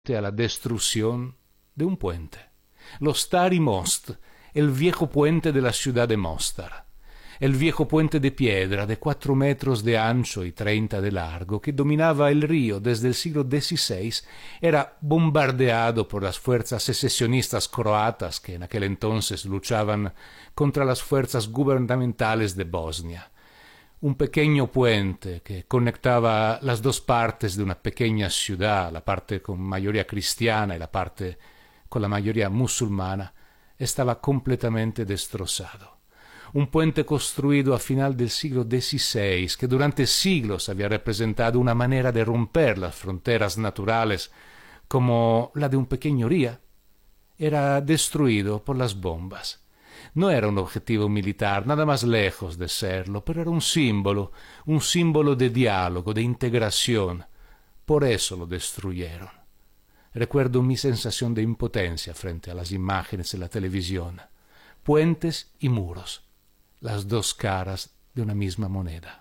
a la destrucción de un puente. Lo Stari Most, el viejo puente de la ciudad de Mostar. El viejo puente de piedra de 4 metros de ancho y 30 de largo que dominaba el río desde el siglo XVI era bombardeado por las fuerzas secesionistas croatas que en aquel entonces luchaban contra las fuerzas gubernamentales de Bosnia. Un pequeño puente que conectaba las dos partes de una pequeña ciudad, la parte con mayoría cristiana y la parte con la mayoría musulmana, estaba completamente destrozado. Un puente construido a final del siglo XVI, que durante siglos había representado una manera de romper las fronteras naturales, como la de un pequeño río, era destruido por las bombas. No era un objetivo militar, nada más lejos de serlo, pero era un símbolo de diálogo, de integración. Por eso lo destruyeron. Recuerdo mi sensación de impotencia frente a las imágenes de la televisión. Puentes y muros, las dos caras de una misma moneda.